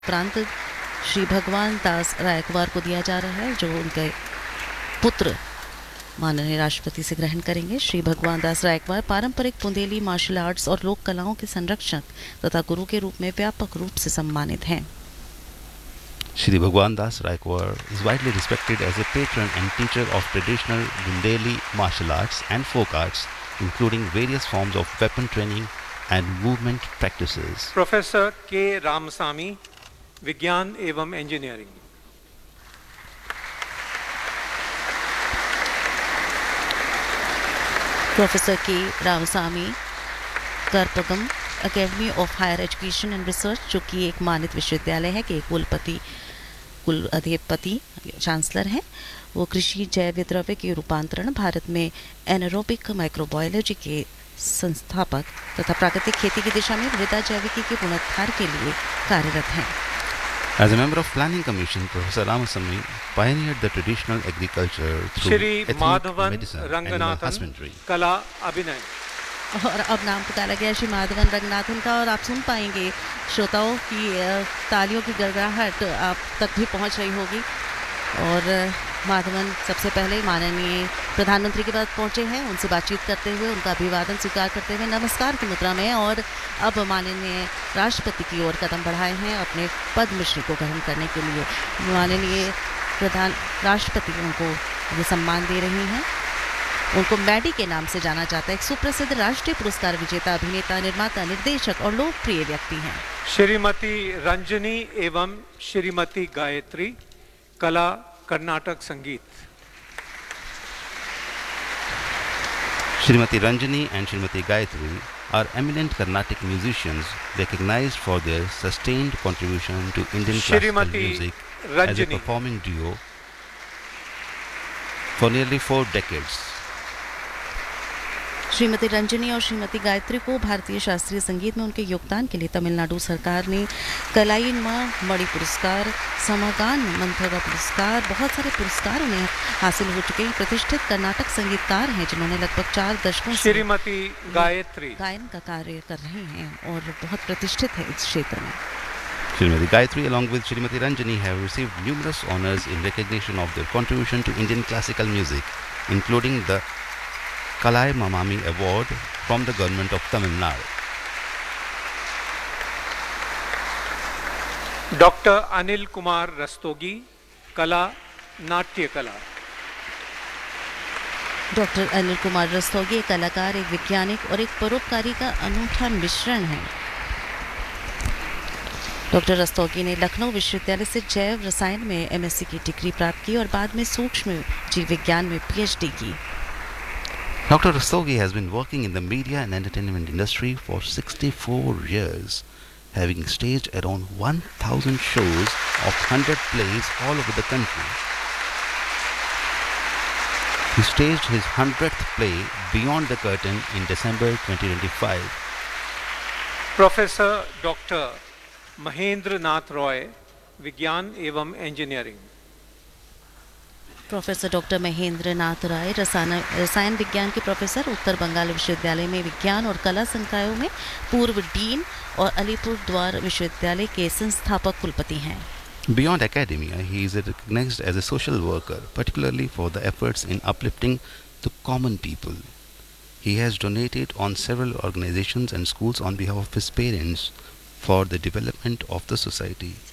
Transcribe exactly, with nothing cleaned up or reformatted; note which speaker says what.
Speaker 1: उपरांत श्री भगवान दास रायकवार को दिया जा रहा है, जो उनके पुत्र माननीय राष्ट्रपति से ग्रहण करेंगे। श्री भगवान दास रायकवार पारंपरिक बुंदेली मार्शल आर्ट्स और लोक कलाओं के संरक्षक तथा गुरु के रूप में व्यापक रूप से सम्मानित हैं।
Speaker 2: Shri Bhagwan Das Raikwar is widely respected as a patron and teacher of traditional Bundeli martial arts and folk arts, including various forms of weapon training and movement practices.
Speaker 3: Professor K. Ramasamy, विज्ञान एवं engineering.
Speaker 1: Professor के Ramaswamy करपगम academy of higher education and research, जो कि एक मानित विश्वविद्यालय है के कुलपति कुल अधिपति चांसलर हैं। वो कृषि जैव विद्रव्य के रूपांतरण, भारत में एनारोबिक माइक्रोबायोलॉजी के संस्थापक तथा प्राकृतिक खेती की दिशा में मृदा जैविकी के पुनरुद्धार के लिए कार्यरत हैं।
Speaker 2: As a member of Planning Commission, Professor Ramasamy pioneered the traditional agriculture through ethnic medicine and animal husbandry.
Speaker 3: कला अभिनय।
Speaker 1: और अब नाम पुकारा गया श्री माधवन रंगनाथन का, और आप सुन पाएंगे श्रोताओं की तालियों की गड़गड़ाहट आप तक भी पहुंच रही होगी। और माधवन सबसे पहले माननीय प्रधानमंत्री के पास पहुंचे हैं, उनसे बातचीत करते हुए उनका अभिवादन स्वीकार करते हुए नमस्कार की मुद्रा में, और अब माननीय राष्ट्रपति की ओर कदम बढ़ाए हैं अपने पद्मश्री को ग्रहण करने के लिए। माननीय प्रधान राष्ट्रपति उनको ये सम्मान दे रही हैं। उनको मैडी के नाम से जाना जाता है, एक सुप्रसिद्ध राष्ट्रीय पुरस्कार विजेता अभिनेता, निर्माता, निर्देशक और लोकप्रिय व्यक्ति हैं।
Speaker 3: श्रीमती रंजनी एवं श्रीमती गायत्री, कला कर्नाटक संगीत।
Speaker 2: Shrimati Ranjani and Shrimati Gayatri are eminent Carnatic musicians recognized for their sustained contribution to Indian classical music as a performing duo for nearly four decades.
Speaker 1: Shrimati Ranjani और श्रीमती गायत्री को भारतीय शास्त्रीय संगीत में उनके योगदान के लिए तमिलनाडु सरकार ने कलाइमा मणि पुरस्कार, समागान मंथगा पुरस्कार, बहुत सारे पुरस्कार उन्हें हासिल हो चुके हैं। प्रतिष्ठित कर्नाटक संगीतकार हैं जिन्होंने लगभग चार दशकों से
Speaker 3: श्रीमती गायत्री
Speaker 1: गायन का कार्य कर रहे हैं और बहुत प्रतिष्ठित है इस क्षेत्र में।
Speaker 2: Shrimati Gayatri along with Shrimati Ranjani have received numerous honors in recognition of their contribution to Indian classical music, including the Kalai Mamami Award from the government of Tamil Nadu.
Speaker 3: Doctor Anil Kumar Rastogi, कला नाट्य कला।
Speaker 1: Doctor Anil Kumar Rastogi एक कलाकार, एक वैज्ञानिक और एक परोपकारी का अनूठा मिश्रण है। डॉक्टर रस्तोगी ने लखनऊ विश्वविद्यालय से जैव रसायन में एमएससी की डिग्री प्राप्त की और बाद में सूक्ष्म जीव विज्ञान में पीएचडी की।
Speaker 2: Doctor Rastogi has been working in the media and entertainment industry for sixty-four years, having staged around one thousand shows of one hundred plays all over the country. He staged his one hundredth play Beyond the Curtain in December twenty twenty-five.
Speaker 3: Professor doctor Mahendra Nath Roy, विज्ञान एवं engineering.
Speaker 1: Professor doctor Mahendra Nath राय रसायन रसायन विज्ञान के professor, उत्तर बंगाल विश्वविद्यालय में विज्ञान और कला संकायों में पूर्व डीन और अलीपुर द्वार विश्वविद्यालय के संस्थापक कुलपति हैं।
Speaker 2: Beyond academia, he is recognized as a social worker, particularly for the efforts in uplifting the common people. He has donated on several organizations and schools on behalf of his parents for the development of the society.